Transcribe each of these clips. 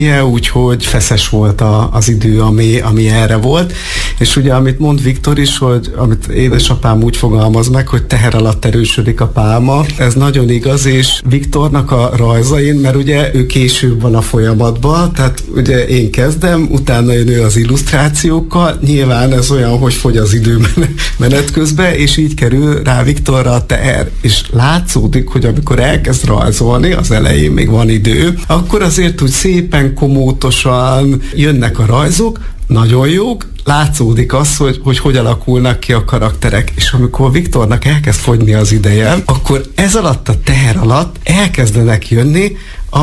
úgyhogy feszes volt az idő, ami erre volt. És ugye, amit mond Viktor is, hogy amit édesapám úgy fogalmaz meg, hogy teher alatt erősödik a pálma. Ez nagyon igaz, és Viktornak a rajzain, mert ugye ő később van a folyamatban, tehát ugye én kezdem, utána jön ő az illusztrációkkal. Nyilván ez olyan, hogy fogy az idő menet közben, és így kerül rá Viktorra a teher. És látszódik, hogy amikor elkezd rajzolni, az elején még van idő, akkor azért úgy szépen komótosan jönnek a rajzok, nagyon jók, látszódik az, hogy alakulnak ki a karakterek, és amikor Viktornak elkezd fogyni az ideje, akkor ez alatt a teher alatt elkezdenek jönni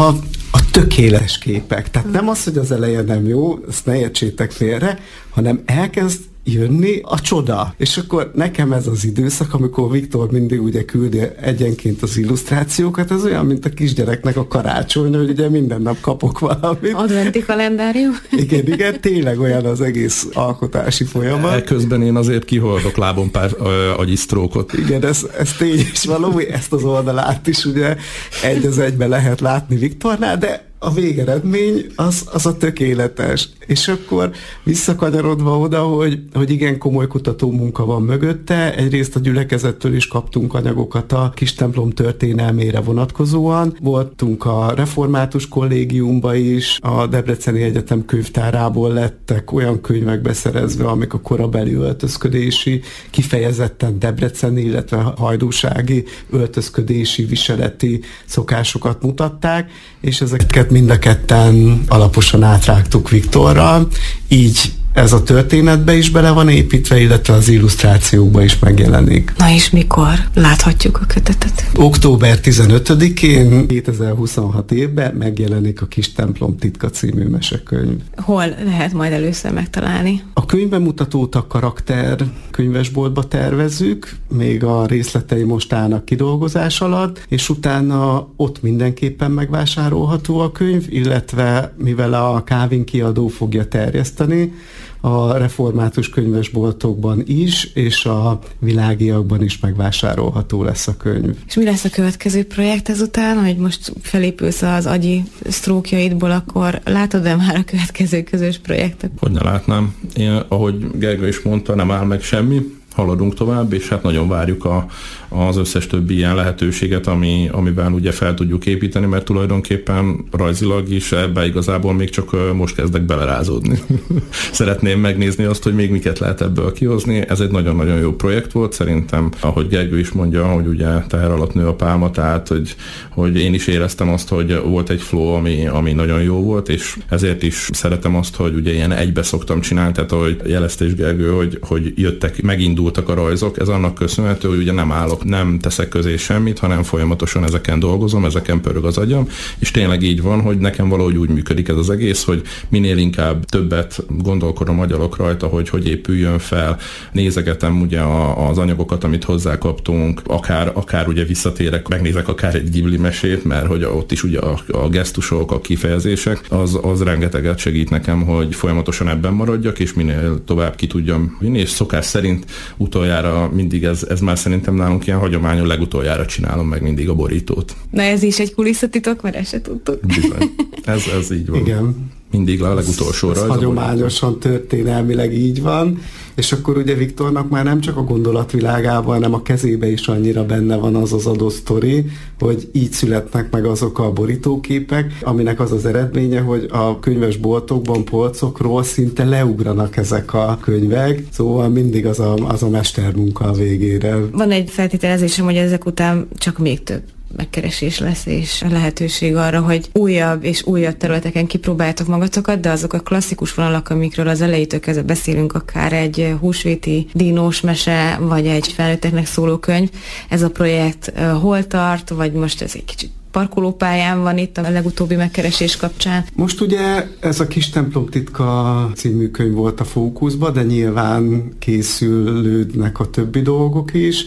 a tökéletes képek. Tehát nem az, hogy az eleje nem jó, ezt ne értsétek félre, hanem elkezd jönni a csoda. És akkor nekem ez az időszak, amikor Viktor mindig ugye küldi egyenként az illusztrációkat, ez olyan, mint a kisgyereknek a karácsony, hogy ugye minden nap kapok valamit. Adventi kalendárium? Igen, tényleg olyan az egész alkotási folyamat. Közben én azért kihordok lábon pár agyisztrókot. Igen, ez tény is valami, ezt az oldalát is ugye egy az egyben lehet látni Viktornál, de a végeredmény az a tökéletes. És akkor visszakanyarodva oda, hogy igen komoly kutató munka van mögötte, egyrészt a gyülekezettől is kaptunk anyagokat a kis templom történelmére vonatkozóan. Voltunk a református kollégiumba is, a Debreceni Egyetem könyvtárából lettek olyan könyvek beszerezve, amik a korabeli öltözködési, kifejezetten debreceni, illetve hajdúsági öltözködési, viseleti szokásokat mutatták, és ezeket mind a ketten alaposan átrágtuk Viktorral, így ez a történetbe is bele van építve, illetve az illusztrációkba is megjelenik. Na és mikor láthatjuk a kötetet? Október 15-én 2026 évben megjelenik a Kis templom titka című mesekönyv. Hol lehet majd először megtalálni? A könyvbemutatót a Karakter könyvesboltba tervezzük, még a részletei most állnak kidolgozás alatt, és utána ott mindenképpen megvásárolható a könyv, illetve mivel a Kávin kiadó fogja terjeszteni, a református könyvesboltokban is, és a világiakban is megvásárolható lesz a könyv. És mi lesz a következő projekt ezután, hogy most felépülsz az agyi sztrókjaidból, akkor látod-e már a következő közös projektet? Hogy ne látnám. Én, ahogy Gergő is mondta, nem áll meg semmi. Haladunk tovább, és hát nagyon várjuk az összes többi ilyen lehetőséget, amivel ugye fel tudjuk építeni, mert tulajdonképpen rajzilag is ebbe igazából még csak most kezdek belerázódni. Szeretném megnézni azt, hogy még miket lehet ebből kihozni. Ez egy nagyon-nagyon jó projekt volt, szerintem, ahogy Gergő is mondja, hogy ugye teher alatt nő a pálma, tehát hogy én is éreztem azt, hogy volt egy flow, ami nagyon jó volt, és ezért is szeretem azt, hogy ugye ilyen egybe szoktam csinálni, tehát ahogy jelezte is Gergő, hogy jöttek, megindultak a rajzok, ez annak köszönhető, hogy ugye nem állok, nem teszek közé semmit, hanem folyamatosan ezeken dolgozom, ezeken pörög az agyam, és tényleg így van, hogy nekem valahogy úgy működik ez az egész, hogy minél inkább többet gondolkodom, agyalok rajta, hogy épüljön fel, nézegetem ugye az anyagokat, amit hozzákaptunk, akár ugye visszatérek, megnézek akár egy Ghibli mesét, mert hogy ott is ugye a gesztusok, a kifejezések, az rengeteget segít nekem, hogy folyamatosan ebben maradjak, és minél tovább ki tudjam vinni, és szokás szerint utoljára mindig ez már szerintem nálunk ilyen hagyomány, legutoljára csinálom meg mindig a borítót. Na ez is egy kulisszatitok, mert ezt se tudtuk. Bizony. Ez így van. Igen. Mindig a legutolsóra. Ez hagyományosan történelmileg így van, és akkor ugye Viktornak már nem csak a gondolatvilágában, hanem a kezébe is annyira benne van az adott sztori, hogy így születnek meg azok a borítóképek, aminek az az eredménye, hogy a könyvesboltokban, polcokról szinte leugranak ezek a könyvek, szóval mindig az a mestermunka a végére. Van egy feltételezésem, hogy ezek után csak még több megkeresés lesz, és a lehetőség arra, hogy újabb és újabb területeken kipróbáljátok magatokat, de azok a klasszikus vonalak, amikről az elejétől kezdve beszélünk, akár egy húsvéti dinós mese, vagy egy felnőtteknek szóló könyv, ez a projekt hol tart, vagy most ez egy kicsit parkolópályán van itt a legutóbbi megkeresés kapcsán? Most ugye ez a Kis templom titka című könyv volt a fókuszban, de nyilván készülődnek a többi dolgok is.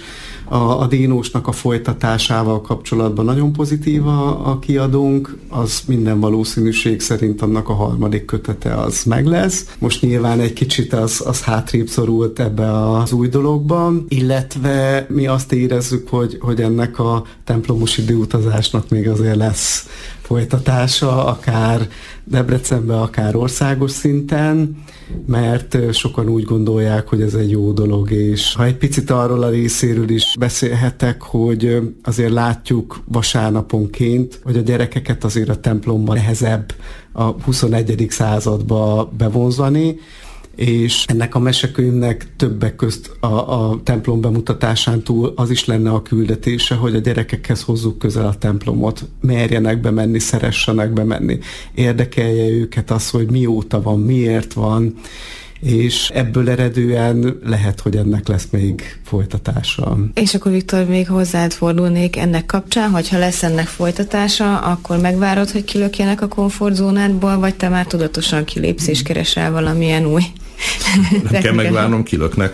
A Dinósnak a folytatásával kapcsolatban nagyon pozitív a kiadónk, az minden valószínűség szerint annak a harmadik kötete az meg lesz. Most nyilván egy kicsit az hátrébb szorult ebbe az új dologban, illetve mi azt érezzük, hogy ennek a templomos időutazásnak még azért lesz folytatása, akár Debrecenben, akár országos szinten, mert sokan úgy gondolják, hogy ez egy jó dolog, és ha egy picit arról a részéről is beszélhetek, hogy azért látjuk vasárnaponként, hogy a gyerekeket azért a templomban nehezebb a 21. századba bevonzani, és ennek a mesekönyvnek többek közt a templom bemutatásán túl az is lenne a küldetése, hogy a gyerekekhez hozzuk közel a templomot, merjenek bemenni, szeressenek bemenni, érdekelje őket az, hogy mióta van, miért van, és ebből eredően lehet, hogy ennek lesz még folytatása. És akkor Viktor, még hozzád fordulnék ennek kapcsán, hogyha lesz ennek folytatása, akkor megvárod, hogy kilökjenek a komfortzónádból, vagy te már tudatosan kilépsz és keresel valamilyen új? Nem kell megvárnom, kilöknek.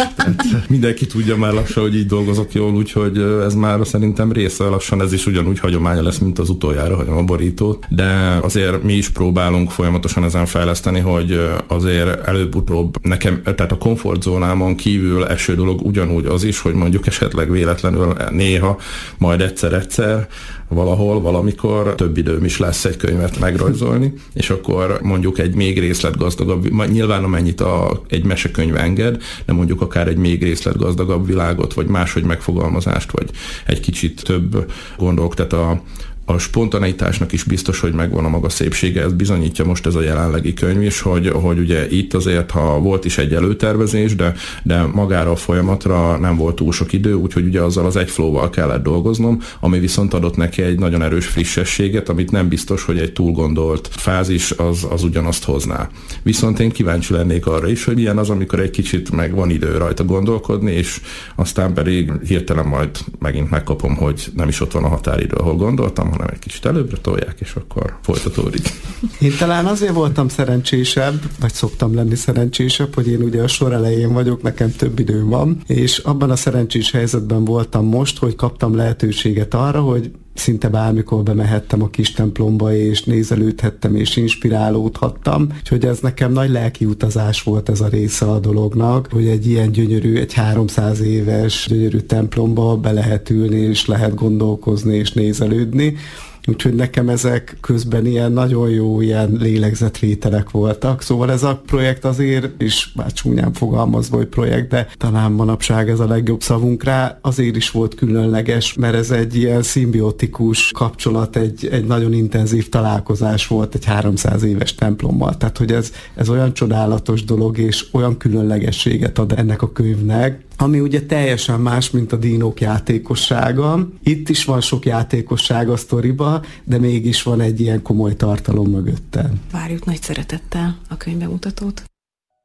Mindenki tudja már lassan, hogy így dolgozok jól, úgyhogy ez már szerintem része lassan, ez is ugyanúgy hagyománya lesz, mint az utoljára hagyom a borítót. De azért mi is próbálunk folyamatosan ezen fejleszteni, hogy azért előbb-utóbb nekem, tehát a komfortzónámon kívül eső dolog ugyanúgy az is, hogy mondjuk esetleg véletlenül néha, majd egyszer-egyszer valahol, valamikor több időm is lesz egy könyvet megrajzolni, és akkor mondjuk egy még részletgazdagabb, nyilván amennyit egy mesekönyv enged, de mondjuk akár egy még részletgazdagabb világot, vagy máshogy megfogalmazást, vagy egy kicsit több gondolok, tehát a spontaneitásnak is biztos, hogy megvan a maga szépsége, ez bizonyítja most ez a jelenlegi könyv is, hogy ugye itt azért, ha volt is egy előtervezés, de magára a folyamatra nem volt túl sok idő, úgyhogy ugye azzal az egy flow-val kellett dolgoznom, ami viszont adott neki egy nagyon erős frissességet, amit nem biztos, hogy egy túl gondolt fázis az ugyanazt hozná. Viszont én kíváncsi lennék arra is, hogy ilyen az, amikor egy kicsit meg van idő rajta gondolkodni, és aztán pedig hirtelen majd megint megkapom, hogy nem is ott van a határidő, ahol gondoltam, hanem egy kicsit előbbre tolják, és akkor folytatódik. Én talán azért voltam szerencsésebb, vagy szoktam lenni szerencsésebb, hogy én ugye a sor elején vagyok, nekem több időm van, és abban a szerencsés helyzetben voltam most, hogy kaptam lehetőséget arra, hogy szinte bármikor bemehettem a kis templomba, és nézelődhettem, és inspirálódhattam. Úgyhogy ez nekem nagy lelki utazás volt ez a része a dolognak, hogy egy ilyen gyönyörű, egy 300 éves gyönyörű templomba be lehet ülni, és lehet gondolkozni, és nézelődni. Úgyhogy nekem ezek közben ilyen nagyon jó ilyen lélegzetvételek voltak. Szóval ez a projekt azért, és bár csúnyán fogalmazva, hogy projekt, de talán manapság ez a legjobb szavunk rá, azért is volt különleges, mert ez egy ilyen szimbiotikus kapcsolat, egy nagyon intenzív találkozás volt egy 300 éves templommal. Tehát, hogy ez olyan csodálatos dolog, és olyan különlegességet ad ennek a könyvnek, ami ugye teljesen más, mint a dinók játékossága. Itt is van sok játékosság a sztoriba, de mégis van egy ilyen komoly tartalom mögötte. Várjuk nagy szeretettel a könyvbemutatót.